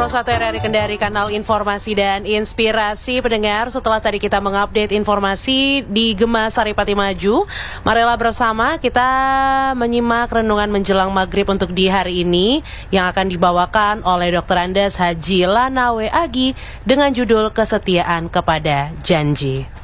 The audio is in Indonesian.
Pro 1 RRI Kendari, kanal informasi dan inspirasi. Pendengar, setelah tadi kita mengupdate informasi di Gema Saripati Maju, marilah bersama kita menyimak renungan menjelang maghrib untuk di hari ini yang akan dibawakan oleh Dr. Andes Haji Lanawe Agi dengan judul Kesetiaan Kepada Janji.